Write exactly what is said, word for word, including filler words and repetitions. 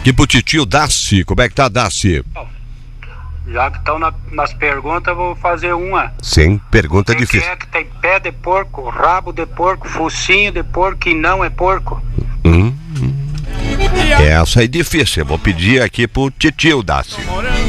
Aqui pro titio Daci, como é que tá, Daci? Já que estão na, nas perguntas, eu vou fazer uma. Sim, pergunta Quem difícil. Que é que tem pé de porco, rabo de porco, focinho de porco e não é porco? Hum, hum. Essa é difícil, eu vou pedir aqui pro titio Daci.